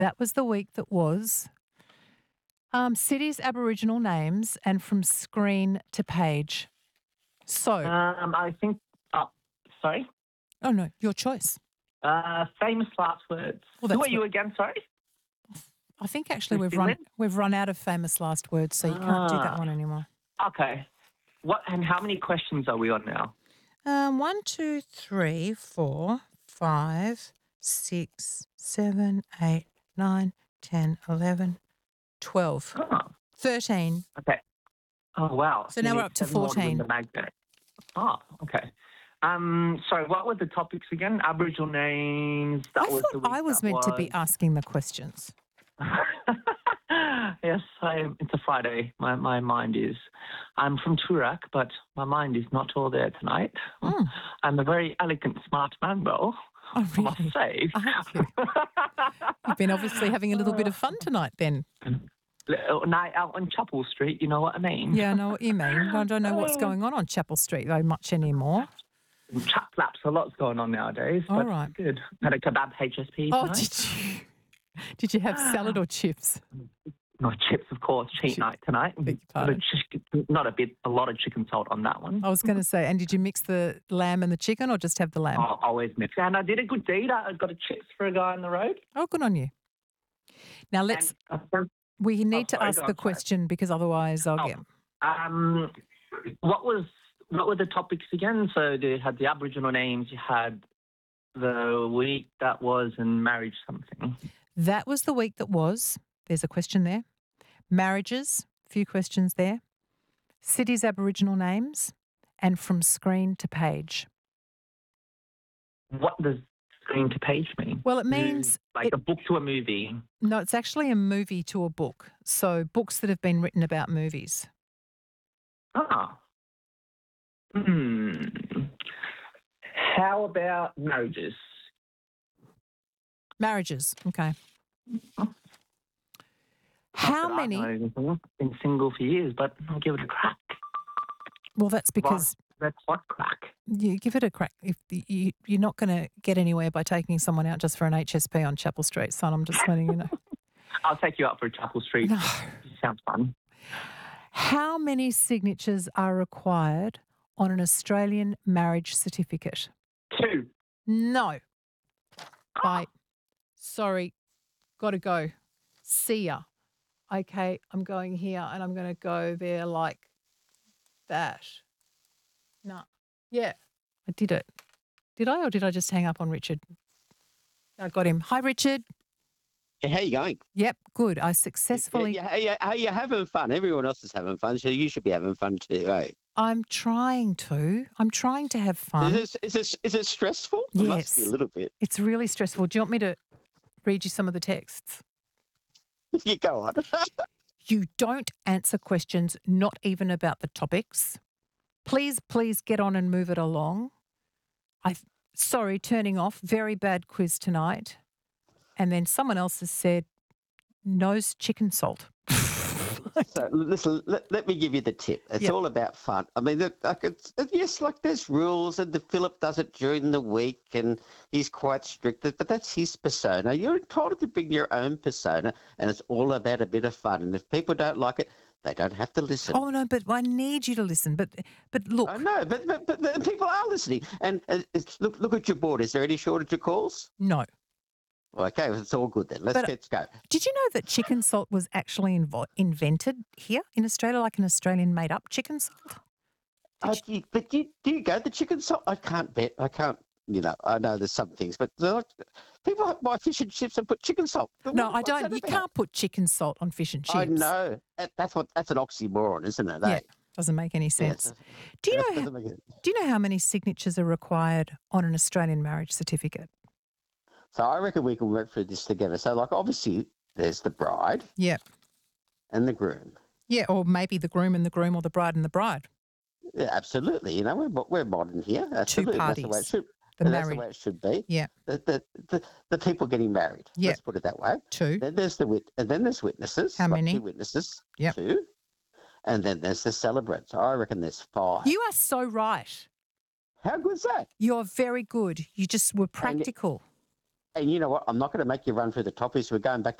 That was the week that was. Cities, Aboriginal names, and from screen to page. So, I think. Oh, sorry. oh no, your choice. Famous last words. Well, Who that's are you again? Sorry. I think actually Christy we've run out of famous last words, so you can't do that one anymore. Okay. What and how many questions are we on now? 1, 2, 3, 4, 5, 6, 7, 8, 9, 10, 11, 12, Oh, 13. okay. Oh wow. So now we're up to 7 more win 14. the magnet. Oh, okay. Sorry, what were the topics again? Aboriginal names. I thought I was meant to be asking the questions. Yes, I am. It's a Friday. My mind is. I'm from Turak, but my mind is not all there tonight. I'm a very elegant, smart man, though. Oh, I must really? say. Have you? You've been obviously having a little bit of fun tonight then. Little night out on Chapel Street, you know what I mean? Yeah, I know what you mean. I don't know what's going on Chapel Street very much anymore. Chap laps, a lot's going on nowadays. All but right. Good. Had a kebab HSP Oh, tonight. did you? Did you have salad or chips? No, chips, of course. Cheat night tonight. Beg your pardon. A lot of chicken salt on that one. I was going to say, and did you mix the lamb and the chicken or just have the lamb? Oh, always mix. And I did a good deed. I got a chips for a guy on the road. Oh, good on you. Now we need to ask the question because otherwise I'll get. What were the topics again? So they had the Aboriginal names, you had the week that was and marriage something. That was the week that was. There's a question there. Marriages, a few questions there. Cities, Aboriginal names, and from screen to page. What does screen to page mean? Well, it means... a book to a movie. No, it's actually a movie to a book. So books that have been written about movies. Ah. How about marriages? Marriages, okay. How many? I've been single for years, but I'll give it a crack. Well, that's because... That's what crack. You give it a crack. If you're not going to get anywhere by taking someone out just for an HSP on Chapel Street, son. I'm just letting you know. I'll take you out for a Chapel Street. No. Sounds fun. How many signatures are required on an Australian marriage certificate? 2. No. Bye. Sorry. Got to go. See ya. Okay, I'm going here and I'm going to go there like that. No. Yeah, I did it. Did I or did I just hang up on Richard? I got him. Hi, Richard. Yeah, how you going? Yep, good. I successfully... Are you having fun? Everyone else is having fun, so you should be having fun too, eh? I'm trying to. I'm trying to have fun. Is it stressful? Yes. It must be a little bit. It's really stressful. Do you want me to read you some of the texts? You go on. You don't answer questions, not even about the topics. Please get on and move it along. Sorry, turning off. Very bad quiz tonight. And then someone else has said, nose chicken salt. So listen, let me give you the tip. It's all about fun. I mean, there's rules, and Philip does it during the week, and he's quite strict. But that's his persona. You're entitled to bring your own persona, and it's all about a bit of fun. And if people don't like it, they don't have to listen. Oh no, but I need you to listen. But look, I know, but people are listening. And look at your board. Is there any shortage of calls? no. Okay, well, it's all good then. Let's go. Did you know that chicken salt was actually invented here in Australia, like an Australian made-up chicken salt? Do you go the chicken salt? I can't bet. I can't. I know there's some things, but people buy fish and chips and put chicken salt. No, I don't. You can't put chicken salt on fish and chips. I know. That's an oxymoron, isn't it? Yeah, doesn't make any sense. Do you know how many signatures are required on an Australian marriage certificate? So I reckon we can work through this together. So, obviously, there's the bride. Yeah. And the groom. Yeah, or maybe the groom and the groom, or the bride and the bride. Yeah, absolutely. We're modern here. Absolutely. Two parties. That's the way it should. The That's married. the way it should be. Yeah. The people getting married. Yeah. Let's put it that way. 2. Then there's and then there's witnesses. How many? 2 witnesses. Yep. 2. And then there's the celebrants. I reckon there's 5. You are so right. How good's that? You're very good. You just were practical. And you know what? I'm not going to make you run through the topics. We're going back